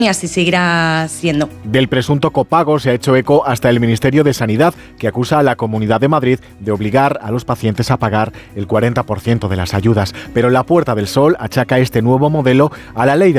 y así seguirá siendo. Del presunto copago se ha hecho eco hasta el Ministerio de Sanidad, que acusa a la Comunidad de Madrid de obligar a los pacientes a pagar el 40% de las ayudas. Pero la Puerta del Sol achaca este nuevo modelo a la ley de